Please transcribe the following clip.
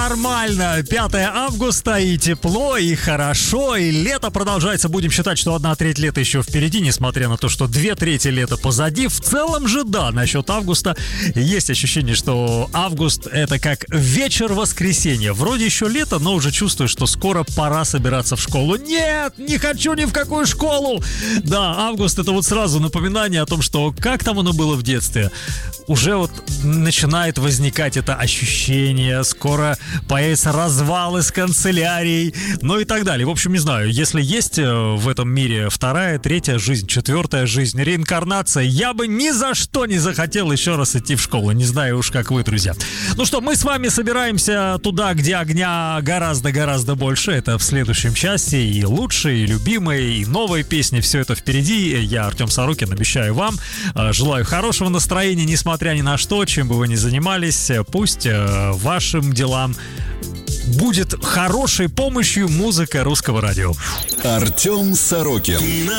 Нормально, 5 августа, и тепло, и хорошо, и лето продолжается. Будем считать, что 1/3 лета еще впереди, несмотря на то, что 2/3 лета позади. В целом же, да, насчет августа есть ощущение, что август — это как вечер воскресенья. Вроде еще лето, но уже чувствую, что скоро пора собираться в школу. Нет, не хочу ни в какую школу! Да, август — это вот сразу напоминание о том, что как там оно было в детстве. Уже вот начинает возникать это ощущение, скоро появятся развалы с канцелярией, ну и так далее. В общем, не знаю, если есть в этом мире 2-я, 3-я жизнь, 4-я жизнь, реинкарнация, я бы ни за что не захотел еще раз идти в школу. Не знаю уж, как вы, друзья. Ну что, мы с вами собираемся туда, где огня гораздо-гораздо больше. Это в следующем часе. И лучшие, и любимые, и новые песни. Все это впереди. Я, Артем Сорокин, обещаю вам. Желаю хорошего настроения, несмотря ни на что, чем бы вы ни занимались. Пусть вашим делам будет хорошей помощью музыка Русского радио. Артем Сорокин.